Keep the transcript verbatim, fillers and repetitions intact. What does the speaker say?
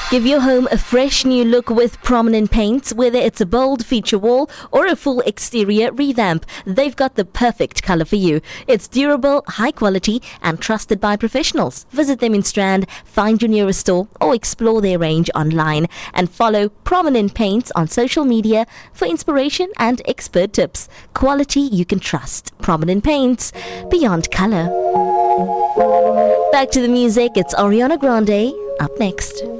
Give your home a fresh new look with Prominent Paints. Whether it's a bold feature wall or a full exterior revamp, they've got the perfect color for you. It's durable, high quality, and trusted by professionals. Visit them in Strand, find your nearest store, or explore their range online. And follow Prominent Paints on social media for inspiration and expert tips. Quality you can trust. Prominent Paints, beyond color. Back to the music. It's Ariana Grande up next.